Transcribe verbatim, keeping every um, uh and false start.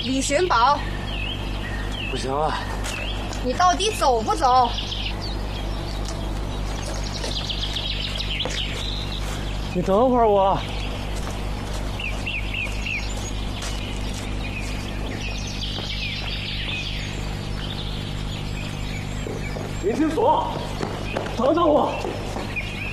李寻宝， 不行了， 你到底走不走？ 你等会儿我。林金锁，等等我。